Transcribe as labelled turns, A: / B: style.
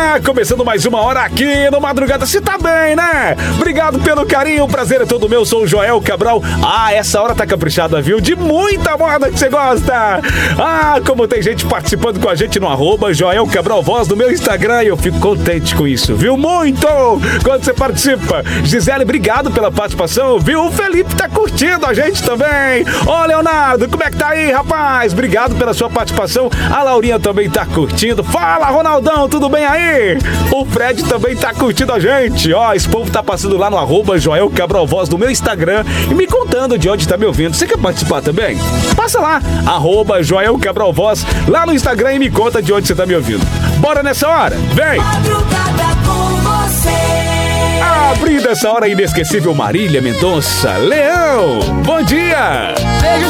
A: Começando mais uma hora aqui no Madrugada. Você tá bem, né? Obrigado pelo carinho, o prazer é todo meu. Sou o Joel Cabral. Essa hora tá caprichada, viu? De muita moda que você gosta. Como tem gente participando com a gente no @Joel Cabral Voz no meu Instagram. E eu fico contente com isso, viu? Muito! Quando você participa. Gisele, obrigado pela participação, viu? O Felipe tá curtindo a gente também. Ô, Leonardo, como é que tá aí, rapaz? Obrigado pela sua participação. A Laurinha também tá curtindo. Fala, Ronaldão, tudo bem aí? O Fred também tá curtindo a gente. Esse povo tá passando lá no @Joel Cabral Voz no meu Instagram e me contando de onde tá me ouvindo. Você quer participar também? Passa lá, @Joel Cabral Voz, lá no Instagram e me conta de onde você tá me ouvindo. Bora nessa hora? Vem!
B: Madrugada com você.
A: Abrindo essa hora inesquecível, Marília Mendonça. Leão, bom dia!
C: Beijo,